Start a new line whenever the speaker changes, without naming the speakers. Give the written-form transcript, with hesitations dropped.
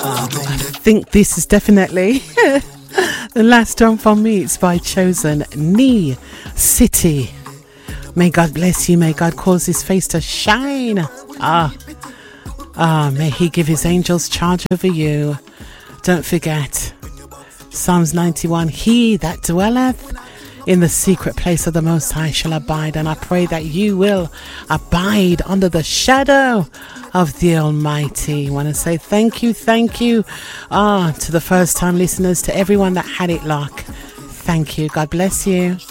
I think this is definitely the last one from me. It's by Chosen Knee City. May God bless you. May God cause his face to shine. May he give his angels charge over you. Don't forget Psalms 91, he that dwelleth in the secret place of the Most High shall abide. And I pray that you will abide under the shadow of the Almighty. I want to say thank you to the first time listeners, to everyone that had it locked. Thank you. God bless you.